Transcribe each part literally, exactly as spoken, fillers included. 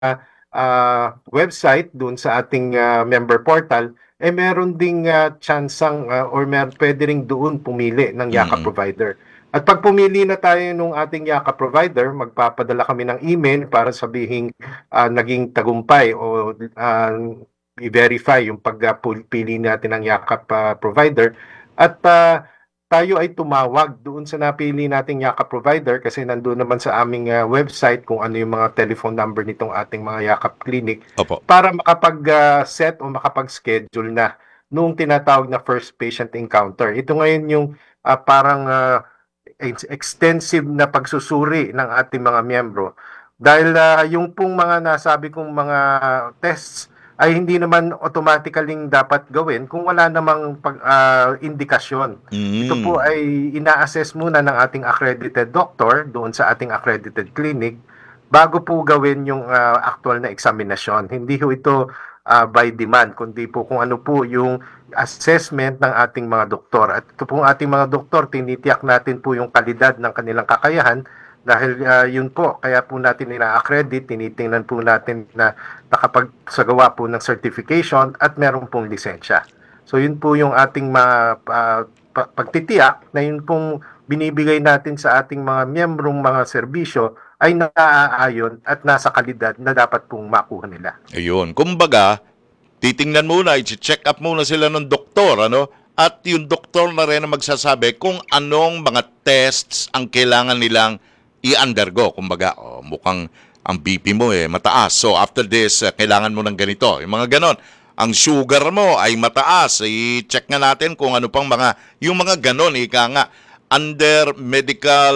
ah, website, doon sa ating ah, member portal, eh meron ding ah, tsansang ah, or mer pwede ring doon pumili ng Yaka Mm. provider. At pag pumili na tayo nung ating Yaka provider, magpapadala kami ng email para sabihing ah, naging tagumpay o ah, i-verify yung pagpili natin ng Yakap ah, provider. At ah, tayo ay tumawag doon sa napili nating Yakap provider kasi nandoon naman sa aming ah, website kung ano yung mga telephone number nitong ating mga Yakap Clinic Opo. para makapag-set o makapag-schedule na nung tinatawag na first patient encounter. Ito ngayon yung ah, parang ah, ex- extensive na pagsusuri ng ating mga miyembro. Dahil ah, yung pong mga nasabi kong mga tests ay hindi naman automatically dapat gawin kung wala namang pag, ah, indikasyon. Ito po Mm. ay ina-assess muna ng ating accredited doctor doon sa ating accredited clinic bago po gawin yung ah, actual na eksaminasyon. Hindi ho ito ah, by demand, kundi po kung ano po yung assessment ng ating mga doktor. At ito pong ating mga doktor, tinitiyak natin po yung kalidad ng kanilang kakayahan dahil ah, yun po, kaya po natin ina-accredit, tinitingnan po natin na nakapagsagawa po ng certification at meron pong lisensya. So yun po yung ating ma, pa- pa- pagtitiyak na yun pong binibigay natin sa ating mga miyembrong mga serbisyo ay naaayon at nasa kalidad na dapat pong makuha nila. Ayun. Kumbaga, titingnan muna, i-check up muna sila ng doktor, ano? At yung doktor na rin ang magsasabi kung anong mga tests ang kailangan nilang i-undergo. Kumbaga, oh, mukhang ang B P mo eh mataas. So after this, eh, kailangan mo ng ganito. Yung mga ganon. Ang sugar mo ay mataas. I-check nga natin kung ano pang mga, yung mga ganon, ika nga, under medical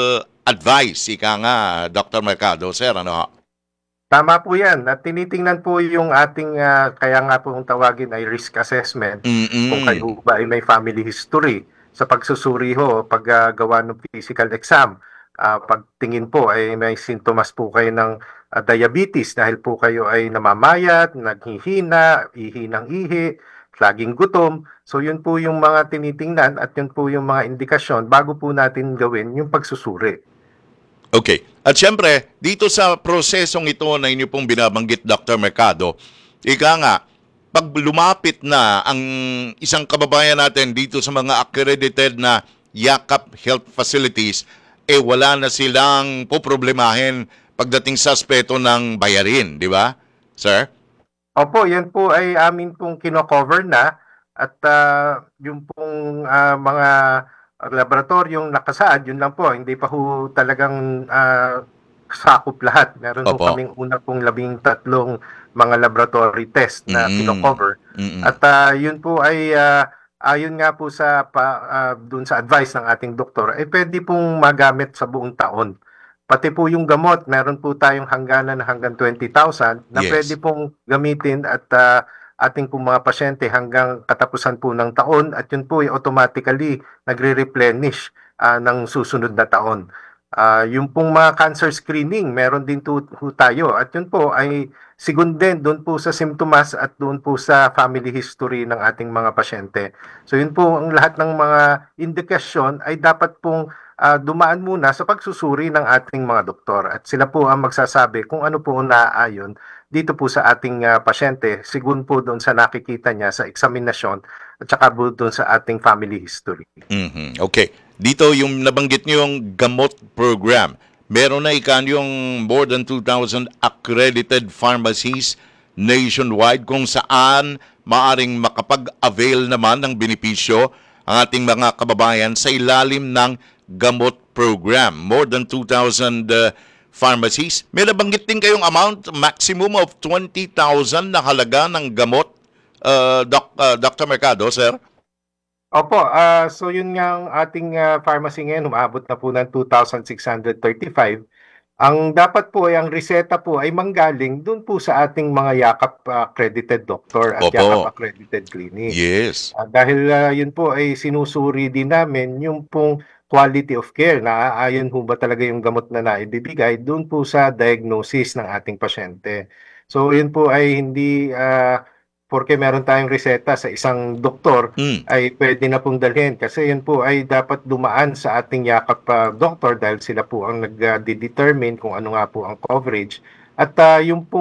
advice, ika nga, Doctor Mercado, sir, ano ho? Tama po yan. At tinitingnan po yung ating, ah, kaya nga po kung tawagin ay risk assessment. Kung Mm-mm. kayo ba ay may family history sa pagsusuri ho, paggawa ng physical exam. Ah, pagtingin po ay may sintomas po kayo ng ah, diabetes dahil po kayo ay namamayat, naghihina, ihi ng ihi, laging gutom. So yun po yung mga tinitingnan at yun po yung mga indikasyon bago po natin gawin yung pagsusuri. Okay. At syempre, dito sa prosesong ito na inyo pong binabanggit, Doctor Mercado, ika nga, pag lumapit na ang isang kababayan natin dito sa mga accredited na Yakap Health Facilities, eh wala na silang poproblemahin pagdating sa aspeto ng bayarin, di ba, sir? Opo, yan po ay amin pong kino-cover na at ah, yung pong ah, mga laboratoryong nakasaad, yun lang po, hindi pa ho talagang ah, sakop lahat. Meron ho Opo. kaming una pong labing tatlong mga laboratory test na Mm. kino-cover. Mm. At ah, yun po ay ah, ayon nga po sa pa, ah, dun sa advice ng ating doktor, ay pwede pong magamit sa buong taon. Pati po yung gamot, meron po tayong hangganan na hanggang twenty thousand na pwede Yes. pong gamitin at ah, ating pong mga pasyente hanggang katapusan po ng taon at yun po ay automatically nagre-replenish ah, ng susunod na taon. Ah, yung pong mga cancer screening, meron din po tayo at yun po ay sigun din doon po sa simptomas at doon po sa family history ng ating mga pasyente. So yun po ang lahat ng mga indikasyon ay dapat pong ah, dumaan muna sa pagsusuri ng ating mga doktor at sila po ang magsasabi kung ano po ang naaayon dito po sa ating ah, pasyente sigun po doon sa nakikita niya sa eksaminasyon at saka po doon sa ating family history. Mhm. Okay. Dito yung nabanggit niyo yung gamot program. Meron na ikan yung more than two thousand accredited pharmacies nationwide kung saan maaring makapag-avail naman ng benepisyo ang ating mga kababayan sa ilalim ng gamot program. More than two thousand uh, pharmacies. May nabanggit din kayong amount, maximum of twenty thousand na halaga ng gamot, uh, doc, uh, Doctor Mercado, sir? Opo, ah, so yun nga ang ating ah, pharmacy ngayon, umabot na po ng two thousand six hundred thirty-five. Ang dapat po ay ang reseta po ay manggaling dun po sa ating mga yakap ah, accredited doctor at yakap Opo. accredited clinic. Yes. Ah, dahil ah, yun po ay sinusuri din namin yung pong quality of care na aayon ho ba talaga yung gamot na naibibigay doon po sa diagnosis ng ating pasyente. So yun po ay hindi ah, porke meron tayong reseta sa isang doktor Mm. ay pwede na pong dalhin kasi yun po ay dapat dumaan sa ating yakap ah, doktor dahil sila po ang nag-determine kung ano nga po ang coverage At ah, yung